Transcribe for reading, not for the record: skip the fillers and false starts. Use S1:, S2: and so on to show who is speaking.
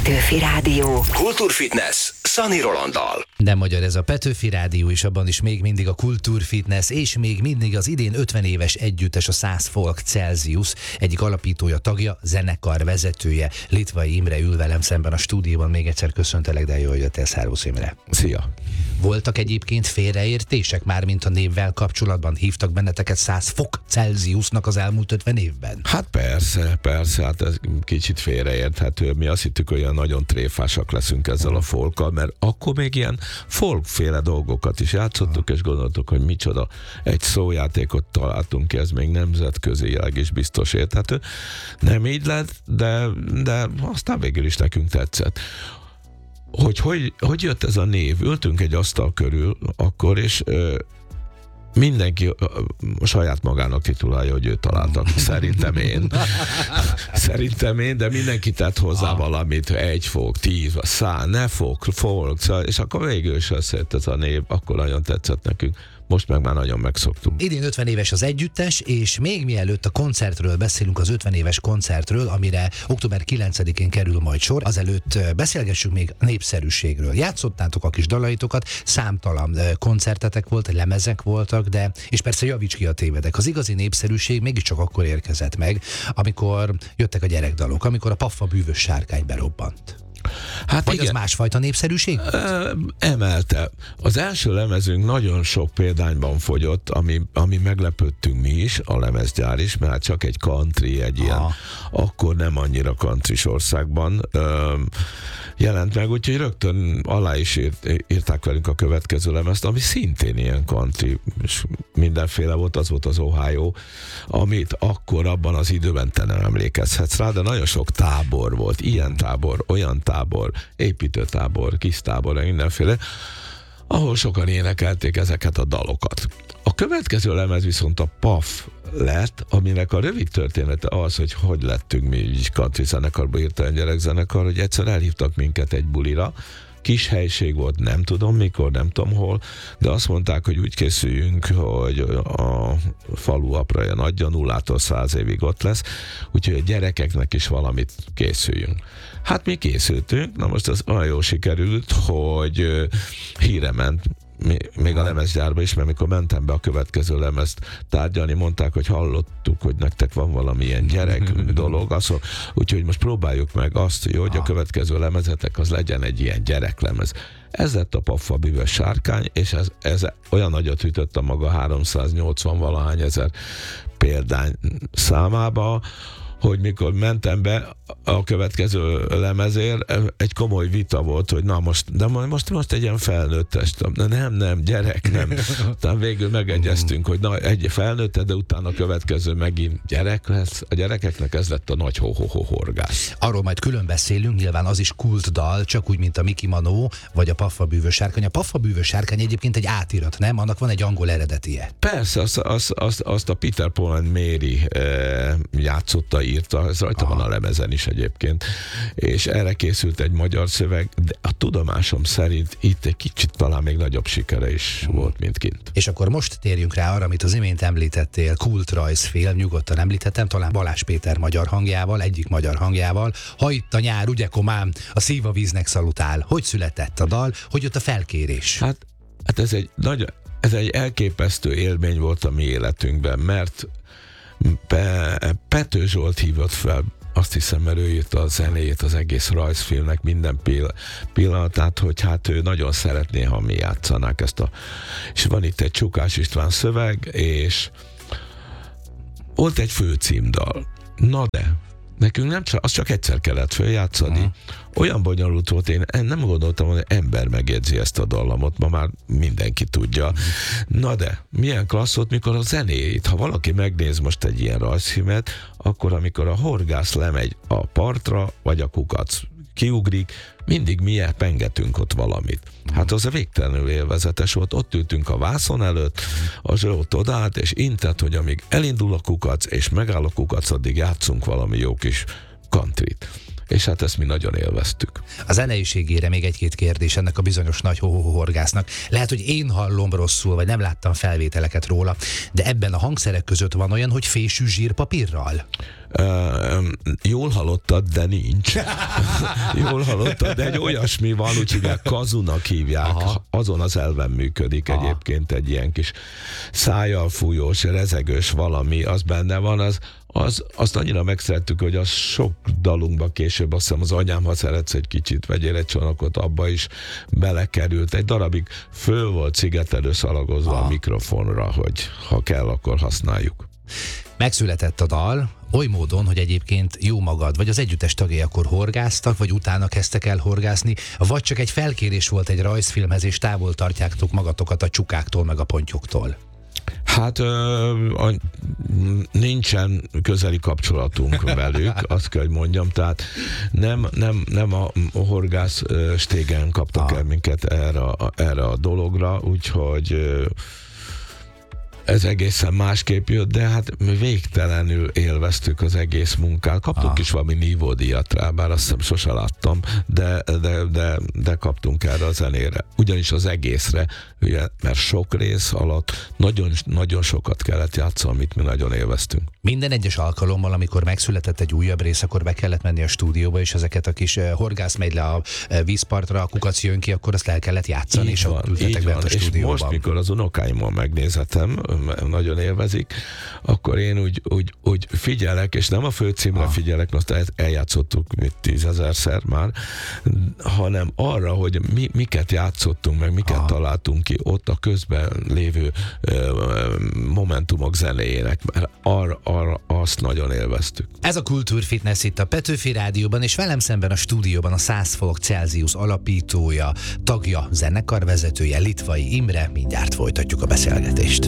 S1: Petőfi Rádió.
S2: Kultúrfitness Szani Rolanddal.
S3: Nem magyar ez a Petőfi Rádió, és abban is még mindig a Kultúrfitness, és még mindig az idén 50 éves együttes, a 100 Folk Celsius egyik alapítója, tagja, zenekar vezetője, Litvai Imre ül velem szemben a stúdióban. Még egyszer köszöntelek, de jól jöttél, szervusz Imre.
S4: Szia!
S3: Voltak egyébként félreértések már, mint a névvel kapcsolatban? Hívtak benneteket 100 Fok Celsiusnak az elmúlt 50 évben?
S4: Hát persze, hát ez kicsit félreérthető. Mi azt hittük, hogy olyan nagyon tréfásak leszünk ezzel a folkkal, mert akkor még ilyen folkféle dolgokat is játszottuk, és gondoltuk, hogy micsoda, egy szójátékot találtunk ki, ez még nemzetközileg is biztos érthető. Nem így lett, de aztán végül is nekünk tetszett. Hogy jött ez a név? Ültünk egy asztal körül akkor, és mindenki saját magának titulálja, hogy ő találta ki. Szerintem én, de mindenki tett hozzá valamit, egy folk, 10, 100, ne folk, és akkor végül is összejött ez a név, akkor nagyon tetszett nekünk. Most meg már nagyon megszoktunk.
S3: Idén 50 éves az együttes, és még mielőtt a koncertről beszélünk, az 50 éves koncertről, amire október 9-én kerül majd sor, azelőtt beszélgessünk még a népszerűségről. Játszottátok a kis dalaitokat, számtalan koncertetek volt, lemezek voltak, de, és persze javíts ki a tévedek, az igazi népszerűség mégiscsak akkor érkezett meg, amikor jöttek a gyerekdalok, amikor a Paffa bűvös sárkány berobbant.
S4: Hát
S3: vagy
S4: igen.
S3: Az másfajta népszerűség?
S4: Emelte. Az első lemezünk nagyon sok példányban fogyott, ami meglepődtünk mi is, a lemezgyár is, mert csak egy country, egy ilyen, akkor nem annyira countrys országban jelent meg, úgyhogy rögtön alá is írták velünk a következő lemezt, ami szintén ilyen country, és mindenféle volt, az volt az Ohio, amit akkor abban az időben te nem emlékezhetsz rá, de nagyon sok tábor volt, ilyen tábor, olyan tábor, építőtábor, kis tábor, mindenféle, ahol sokan énekelték ezeket a dalokat. A következő lemez viszont a PAF lett, aminek a rövid története az, hogy lettünk mi így country zenekarba, hirtelen gyerekzenekar, hogy egyszer elhívtak minket egy bulira, kis helység volt, nem tudom mikor, nem tudom hol, de azt mondták, hogy úgy készüljünk, hogy a falu apraja nagyja 0-tól 100 évig ott lesz, úgyhogy a gyerekeknek is valamit készüljünk. Hát mi készültünk, na most az olyan jól sikerült, hogy híre ment, még a lemezgyárba is, mert mikor mentem be a következő lemezt tárgyalni, mondták, hogy hallottuk, hogy nektek van valamilyen gyerek dolog, úgyhogy most próbáljuk meg azt, hogy a következő lemezetek az legyen egy ilyen gyereklemez. Ez lett a Paffa bűvös sárkány, és ez olyan nagyot ütött a maga 380 valahány ezer példány számába, hogy mikor mentem be a következő lemezért, egy komoly vita volt, hogy na most egy ilyen felnőttes, nem, gyerek, nem. Utána végül megegyeztünk, hogy na, egy felnőtt, de utána a következő megint gyerek lesz. A gyerekeknek ez lett a nagy horgász.
S3: Arról majd külön beszélünk, nyilván az is kultdal, csak úgy, mint a Mickey Manó, vagy a Paffa bűvös sárkány. A Paffa bűvös sárkány egyébként egy átirat, nem? Annak van egy angol eredetie.
S4: Persze, azt a Peter Paul and Mary játszotta, írta, ez rajta van a lemezen is egyébként, és erre készült egy magyar szöveg, de a tudomásom szerint itt egy kicsit talán még nagyobb sikere is volt, mint kint.
S3: És akkor most térjünk rá arra, amit az imént említettél, kultrajzfilm, nyugodtan említettem, talán Balázs Péter magyar hangjával, egyik magyar hangjával. Ha itt a nyár, ugye komám, a szív a víznek szalutál. Hogy született a dal? Hogy jött a felkérés?
S4: Hát ez egy elképesztő élmény volt a mi életünkben, mert Pető Zsolt hívott fel, azt hiszem, mert ő írta a zenéjét az egész rajzfilmnek, minden pillanatát, hogy hát ő nagyon szeretné, ha mi játszanák ezt és van itt egy Csukás István szöveg, és volt egy főcímdal. Na de, nekünk az csak egyszer kellett följátszani. Olyan bonyolult volt, én nem gondoltam, hogy ember megjegyzi ezt a dallamot, ma már mindenki tudja. Na de, milyen klassz volt, mikor a zenéjét, ha valaki megnéz most egy ilyen rajzfilmet, akkor amikor a horgász lemegy a partra, vagy a kukac kiugrik, mindig mi pengetünk ott valamit. Hát az a végtelenül élvezetes volt, ott ültünk a vászon előtt, a Zsolt odállt, és intett, hogy amíg elindul a kukac, és megáll a kukac, addig játszunk valami jó kis countryt. és hát ezt mi nagyon élveztük.
S3: A zeneiségére még egy-két kérdés ennek a bizonyos nagy horgásznak. Lehet, hogy én hallom rosszul, vagy nem láttam felvételeket róla, de ebben a hangszerek között van olyan, hogy fésű zsírpapírral?
S4: Jól hallottad, de nincs. Jól hallottad, de egy olyasmi van, úgyhogy kazunak hívják. Aha. Azon az elven működik. Aha. Egyébként egy ilyen kis szájjal fújós, rezegős valami, az benne van, azt annyira megszerettük, hogy az sok dalunkba később, azt hiszem az Anyám, ha szeretsz egy kicsit, vegyél egy csónakot, abba is belekerült. Egy darabig föl volt szigetelő szalagozva a mikrofonra, hogy ha kell, akkor használjuk.
S3: Megszületett a dal, oly módon, hogy egyébként jó magad, vagy az együttes tagjai akkor horgáztak, vagy utána kezdtek el horgászni, vagy csak egy felkérés volt egy rajzfilmhez, és távol tartjátok magatokat a csukáktól, meg a pontyoktól?
S4: Hát nincsen közeli kapcsolatunk velük, azt kell, hogy mondjam, tehát nem a horgász stégen kaptak el minket erre a dologra, úgyhogy ez egészen másképp jött, de hát végtelenül élveztük az egész munkát. Kaptunk is valami nívódíjat rá, bár azt hiszem sose láttam, de kaptunk erre a zenére. Ugyanis az egészre, ugye, mert sok rész alatt nagyon sokat kellett játszani, amit mi nagyon élveztünk.
S3: Minden egyes alkalommal, amikor megszületett egy újabb rész, akkor be kellett menni a stúdióba, és ezeket a kis horgász megy le a vízpartra, a kukac jön ki, akkor azt el kellett játszani, és akkor ültetek bent a stúdióban. És
S4: most, mikor az unokáimmal megnézhetem, nagyon élvezik, akkor én úgy figyelek, és nem a főcímre figyelek, azt eljátszottuk 10 000-szer már, hanem arra, hogy miket játszottunk, meg miket találtunk ki ott a közben lévő momentumok zenéjének, mert arra azt nagyon élveztük.
S3: Ez a Kultúrfitness itt a Petőfi Rádióban, és velem szemben a stúdióban a 100 fok Celsius alapítója, tagja, zenekarvezetője, Litvai Imre. Mindjárt folytatjuk a beszélgetést.